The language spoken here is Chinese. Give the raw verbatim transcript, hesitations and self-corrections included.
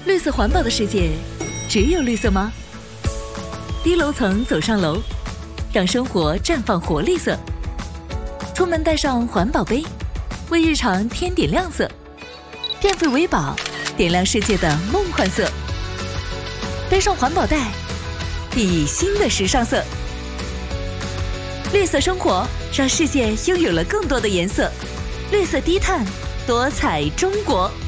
绿色环保的世界，只有绿色吗？低楼层走上楼，让生活绽放活力色。出门带上环保杯，为日常添点亮色。电费为宝，点亮世界的梦幻色。背上环保袋，熠熠新的时尚色。绿色生活，让世界拥有了更多的颜色。绿色低碳，多彩中国。